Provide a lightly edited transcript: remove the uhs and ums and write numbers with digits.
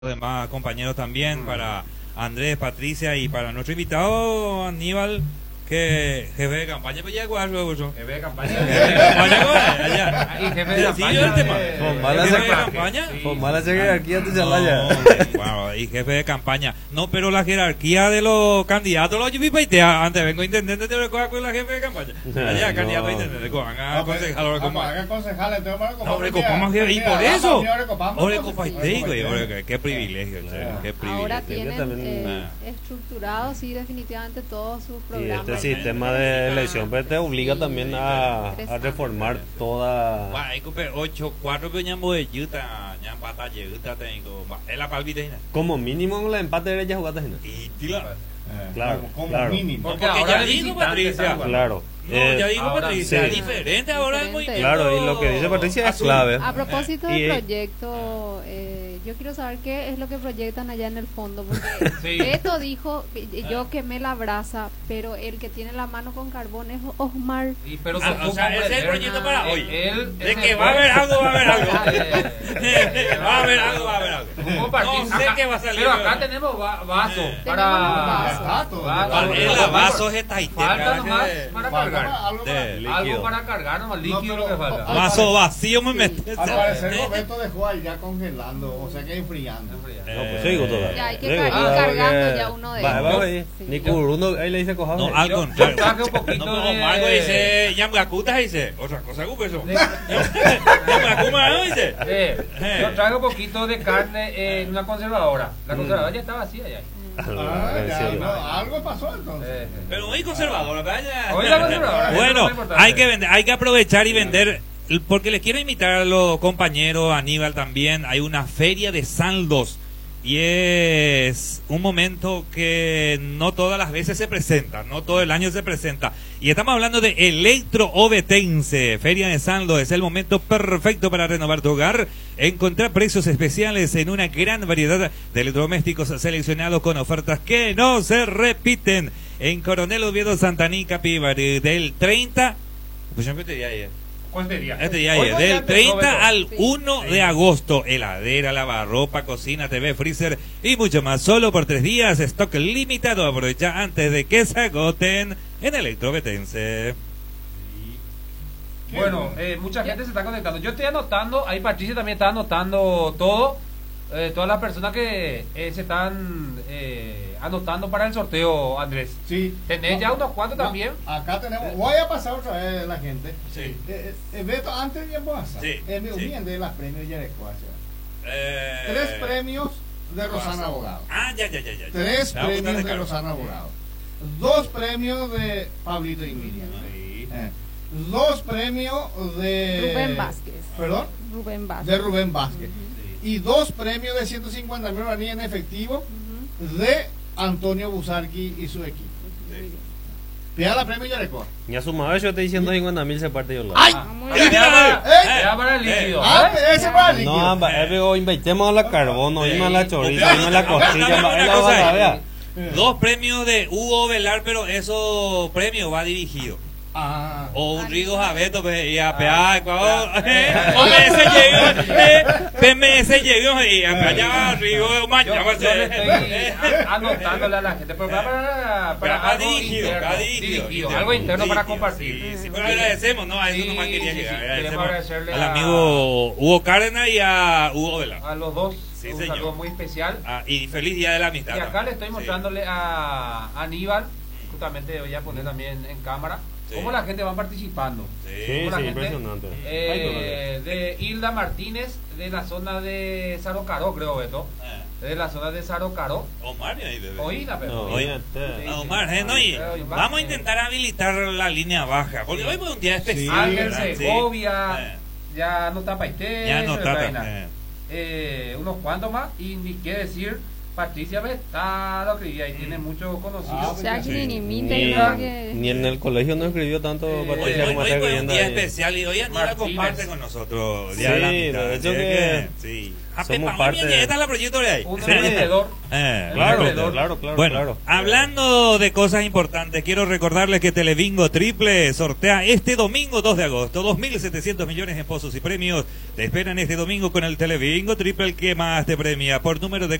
demás compañeros también, para Andrés, Patricia y para nuestro invitado Aníbal, que jefe de campaña, pues ya igual luego Jefe de campaña. allá. Y jefe de ¿Sí vio el tema? campaña. ¿Jefe de campaña? Con mala jerarquía tu chalaya. Wow, y jefe de campaña. No, pero la jerarquía de los candidatos, los yupipaitea. Antes vengo intendente, te recoja con la jefe de campaña. Allá, candidato a intendente, hagan concejal, hagan concejales, y por eso, ahora copaite. qué privilegio, qué Ahora privilegio. tienen estructurados, sí, definitivamente todos sus Y programas. este sistema de elección pues, te obliga también a reformar toda. Hay que 8-4 pero ñambo de yuta, ñampata yuta tengo. Es la palpiteina. Como mínimo en la empate de ella jugaste. Y tira. Claro, Como claro. mínimo. Porque Porque ahora ya el dijo visitante Patricia. está igual. Claro. No, ya dijo ahora Patricia, sí. es diferente ahora el movimiento. Claro, y lo que dice Patricia es clave. A propósito Y- del proyecto, yo quiero saber qué es lo que proyectan allá en el fondo, porque Sí. Beto dijo, yo quemé la brasa, pero el que tiene la mano con carbón es Osmar. Y pero O sea, ese es el proyecto para hoy. Él, De que va a haber algo, va a haber algo. Va a haber algo, va a haber algo. No sé qué va a salir. Pero acá tenemos vaso Tenemos para. Exacto. El vaso es taite. Falta nomás para Falta cargar. algo para- Algo para cargar, nomás líquido lo que falta. Vaso vacío me metes. Al parecer Roberto dejó ahí ya congelando, o sea que enfriando. No, pues sigo todavía. Ya hay que Sigo ir todavía cargando porque- ya uno de Va, ellos. va ahí. Sí. Ni curundo, ahí le dice cojado. No, No, al Yo contrario. traje un poquito No, de- Marco dice, Yamgakuta dice, otra cosa, ¿cómo eso? Yamgakuma no dice. Yo traigo un poquito de carne en una conservadora. La conservadora ya está vacía ya. Algo pasó entonces. Pero muy conservador, ¿verdad? Hoy la conservadora. Bueno, eso es lo importante. hay que vender, hay que aprovechar y vender, porque les quiero invitar a los compañeros, Aníbal también, hay una feria de saldos y es un momento que no todas las veces se presenta, no todo el año se presenta, y estamos hablando de Electro Ovetense, feria de saldos, es el momento perfecto para renovar tu hogar, encontrar precios especiales en una gran variedad de electrodomésticos seleccionados con ofertas que no se repiten en Coronel Oviedo, Santaní, Capibari, del 30, pues siempre te diría ayer. ¿Cuál sería? Este día Hoy es ya del empezó, 30 Beto. al 1 de agosto. Heladera, lavarropa, cocina, TV, freezer y mucho más. Solo por 3 días. Stock limitado. Aprovecha antes de que se agoten en Electrovetense. Bueno, mucha gente se está conectando. Yo estoy anotando, ahí Patricia también está anotando todo. Todas las personas que se están anotando para el sorteo, Andrés. Sí. ¿Tenés ya unos cuantos también? Acá tenemos. Voy a pasar otra vez la gente. Sí. Beto, antes de pasar. Sí, Me sí. unían de los premios Yarecuacia. 3 premios de Rosana Abogado. Ah, ya. 3 Me va a gustar premios de Carlos. Rosana Abogado. 2 premios de Pablito y Miriam. Sí. 2 premios de Rubén Vázquez. ¿Perdón? Rubén Vázquez. De Rubén Vázquez. Y 2 premios de 150 mil guaraníes en efectivo de Antonio Busarqui y su equipo. Pida la premio Yarecoa. Y a su madre yo estoy diciendo 50.000 se parte yo. ¡Ay! Muy Ya, bien. Ya para el líquido. Ese va líquido. No, amba, invitemos a la carbono, y a la choriza, y a la costilla, Dame una es la cosa ahí. vea. 2 premios de Hugo Velar, pero esos premios va dirigido. Ah. O un Rigo Jabeto y a PA Ecuador, o PMS llegó y allá Rigo Yo mañana va a le ser. estoy anotándole a la gente, pero para Va algo dirigido, interno, va dirigido. algo interno para Dirigido, compartir. Sí, pero agradecemos, ¿no? A eso Sí, nomás quería sí, llegar. sí. Agradecemos Queremos agradecerle al a- amigo Hugo Cárdenas y a Hugo Vela. A los dos, Sí, un señor. saludo muy especial. Ah, y feliz día de la amistad. Y acá le estoy Sí. mostrándole a Aníbal, justamente voy a poner también en cámara, Sí. cómo la gente va participando. Sí. Sí, la sí, gente? impresionante. De Hilda Martínez, de la zona de Sarocaró, creo, Beto. De la zona de Sarocaró. Omar, ahí, bebé. Oíla, pero. No, Oye, oígate. Ah, Omar, no, y vamos a intentar habilitar la línea baja, porque hoy fue un día especial. Ángel ¿verdad? Sí. Segovia, ya no está Paité, Ya no eso de está. vaina. Unos cuantos más, y ni qué decir Patricia Betá lo escribía y tiene muchos conocidos. O sea, que ni imita, Ni, no, que- ni en el colegio no escribió tanto Hoy- Patricia como Hoy está fue un escribiendo día ahí. especial y hoy Aníbal Martínez. comparte con nosotros. Sí, Día de la Amistad. de hecho Así que sí. somos parte- Esta es la proyecto de ahí. Un Sí. emprendedor. Claro, emprendedor. claro. Bueno, hablando de cosas importantes, quiero recordarles que Telebingo Triple sortea este domingo 2 de agosto 2.700 millones en pozos y premios. Te esperan este domingo con el Telebingo Triple, el que más te premia por número de